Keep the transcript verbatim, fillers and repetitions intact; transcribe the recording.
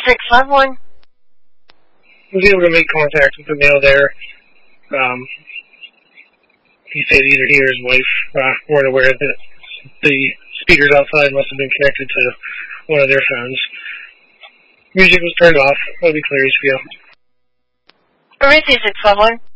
six five one. Was able to make contact with the male there. Um, he said either he or his wife uh, weren't aware that the speakers outside must have been connected to one of their phones. Music was turned off. That'll be clear as you feel. Arithi six five one.